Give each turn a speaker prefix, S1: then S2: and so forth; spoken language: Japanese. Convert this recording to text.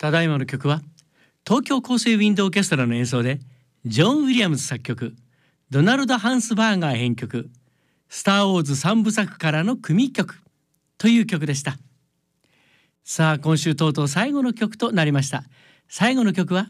S1: ただいまの曲は東京高生ウィンドオーケストラの演奏でジョン・ウィリアムズ作曲、ドナルド・ハンスバーガー編曲、スター・ウォーズ3部作からの組曲という曲でした。さあ今週とうとう最後の曲となりました。最後の曲は